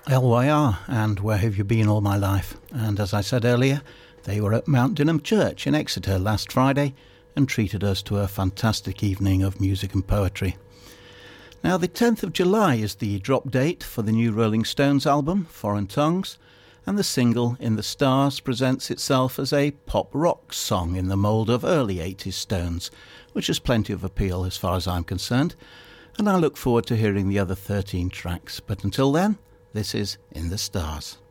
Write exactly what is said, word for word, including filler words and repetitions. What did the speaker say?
L Y R and Where Have You Been All My Life? And as I said earlier, they were at Mount Dinham Church in Exeter last Friday and treated us to a fantastic evening of music and poetry. Now, the tenth of July is the drop date for the new Rolling Stones album, Foreign Tongues, and the single In the Stars presents itself as a pop-rock song in the mould of early eighties Stones, which has plenty of appeal as far as I'm concerned, and I look forward to hearing the other thirteen tracks. But until then, this is In the Stars.